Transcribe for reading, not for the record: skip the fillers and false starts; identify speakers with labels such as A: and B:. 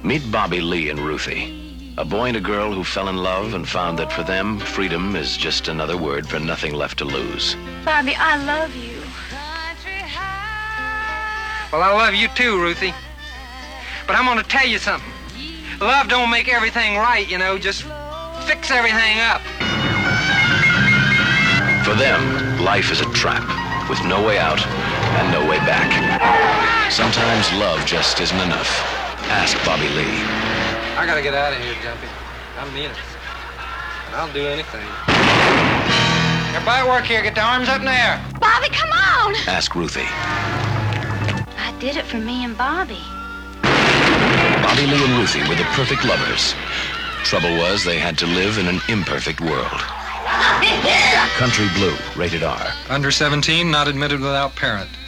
A: Meet Bobby Lee and Ruthie, a boy and a girl who fell in love and found that for them, freedom is just another word for nothing left to lose.
B: Bobby, I love you.
C: Well, I love you too, Ruthie. But I'm gonna tell you something. Love don't make everything right, you know, just fix everything up.
A: For them, life is a trap with no way out and no way back. Sometimes love just isn't enough. Ask Bobby Lee.
C: I gotta get out of here, Jumpy. I mean it. And I'll do anything. Everybody at work here, get the arms up in the air.
B: Bobby, come on!
A: Ask Ruthie.
B: I did it for me and Bobby.
A: Bobby Lee and Ruthie were the perfect lovers. Trouble was, they had to live in an imperfect world. Country Blue, rated R.
C: Under 17, not admitted without parent.